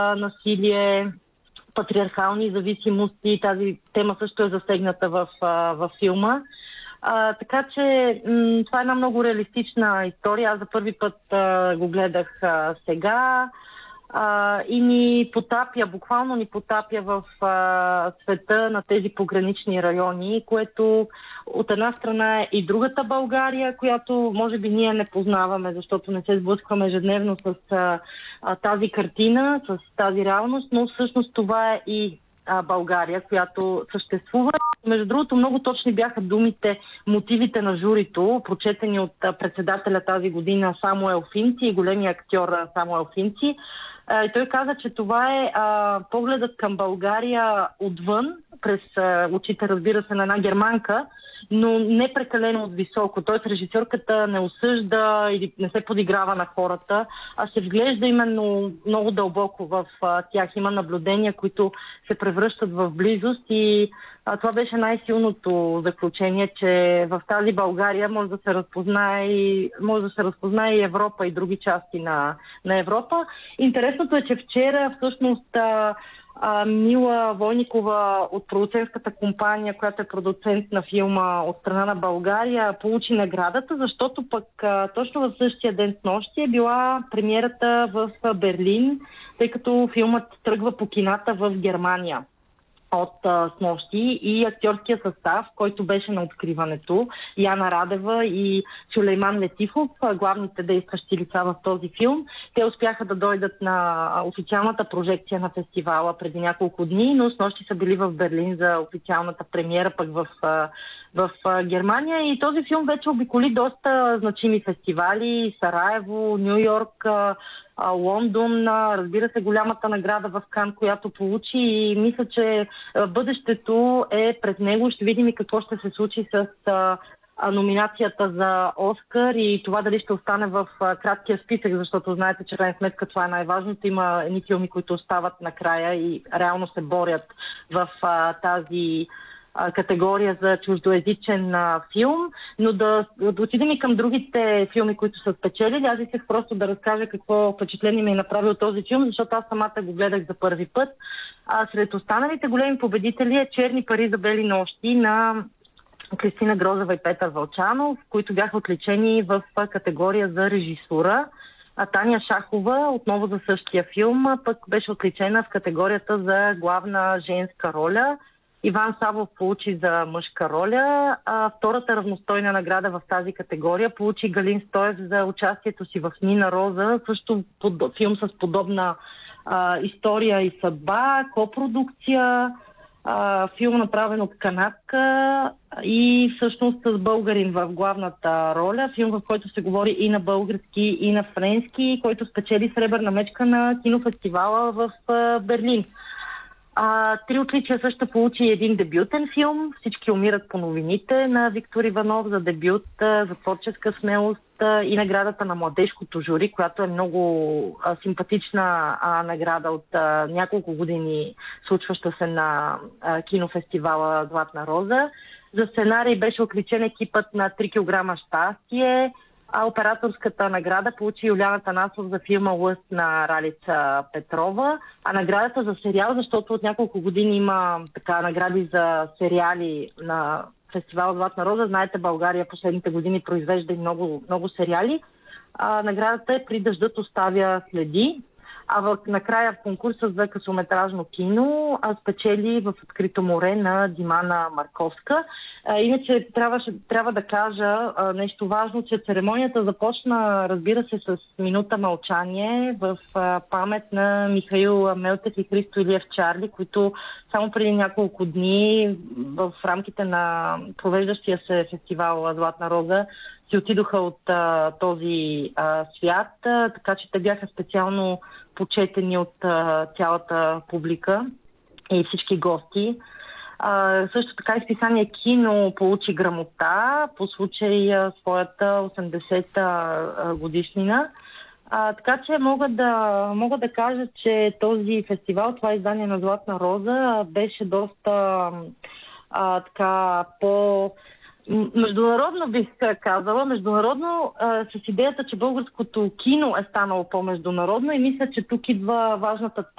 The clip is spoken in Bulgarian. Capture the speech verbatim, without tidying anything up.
насилие, патриархални зависимости. Тази тема също е засегната в, в филма. А, така че м- това е една много реалистична история. Аз за първи път а, го гледах а, сега а, и ни потапя, буквално ни потапя в а, света на тези погранични райони, което от една страна е и другата България, която може би ние не познаваме, защото не се сблъскваме ежедневно с а, а, тази картина, с тази реалност, но всъщност това е и а, България, която съществува. Между другото, много точни бяха думите, мотивите на журито, прочетени от а, председателя тази година Самуел Финци, големия актьор а, Самуел Финци. А, и той каза, че това е а, погледът към България отвън, през а, очите, разбира се, на една германка, но не прекалено от високо. Тоест режисьорката не осъжда или не се подиграва на хората, а се вглежда именно много дълбоко в а, тях. Има наблюдения, които се превръщат в близост и а, това беше най-силното заключение, че в тази България може да се разпознае и, може да се разпознае и Европа и други части на, на Европа. Интересното е, че вчера всъщност а, А, Мила Войникова от продуцентската компания, която е продуцент на филма от страна на България, получи наградата, защото пък а, точно в същия ден с нощи е била премиерата в Берлин, тъй като филмът тръгва по кината в Германия от а, снощи и актьорския състав, който беше на откриването, Яна Радева и Сюлейман Летифов, главните действащи лица в този филм. Те успяха да дойдат на официалната прожекция на фестивала преди няколко дни, но снощи са били в Берлин за официалната премиера пък в, в Германия и този филм вече обиколи доста значими фестивали, Сараево, Ню Йорк, Лондон, разбира се, голямата награда в Кан, която получи и мисля, че бъдещето е пред него. Ще видим и какво ще се случи с а, номинацията за Оскар и това дали ще остане в а, краткия списък, защото знаете, че в крайна сметка това е най-важното. Има едни филми, които остават накрая и реално се борят в а, тази категория за чуждоезичен а, филм, но да, да отидем и към другите филми, които са спечелили. Аз исках просто да разкажа какво впечатление ми е направил този филм, защото аз самата го гледах за първи път. А сред останалите големи победители е Черни пари за бели нощи на Кристина Грозева и Петър Вълчанов, които бяха отличени в категория за режисура. А Таня Шахова, отново за същия филм, пък беше отличена в категорията за главна женска роля. Иван Савов получи за мъжка роля, а втората равностойна награда в тази категория получи Галин Стоев за участието си в Нина Роза, също под, филм с подобна а, история и съдба, копродукция, а, филм направен от канадка и всъщност с българин в главната роля, филм, в който се говори и на български, и на френски, който спечели сребърна мечка на кинофестивала в а, Берлин. А, три отличия също получи един дебютен филм. Всички умират по новините на Виктор Иванов за дебют, за творческа смелост и наградата на младежкото жури, която е много а, симпатична а, награда от а, няколко години, случваща се на а, кинофестивала Златна роза. За сценарий беше отличен екипът на три килограма щастие, а операторската награда получи Юлиана Танасов за филма Лъст на Ралица Петрова, а наградата за сериал, защото от няколко години има така награди за сериали на фестивал Златна роза. Знаете, България последните години произвежда и много, много сериали. А, наградата е При дъждът оставя следи. А в, накрая в конкурса за късометражно кино а, спечели В открито море на Димана Марковска. А, иначе трябваше, трябва да кажа а, нещо важно, че церемонията започна, разбира се, с минута мълчание в а, памет на Михаил Мелтев и Христо Илиев Чарли, които само преди няколко дни в рамките на провеждащия се фестивал Златна роза си отидоха от а, този а, свят, а, така че те бяха специално почетени от а, цялата публика и всички гости. А, също така изписание Кино получи грамота по случай а, своята осемдесета годишнина. А, така че мога да, мога да кажа, че този фестивал, това издание на Златна роза, беше доста а, така по... Международно бих казала, международно а, с идеята, че българското кино е станало по-международно и мисля, че тук идва важната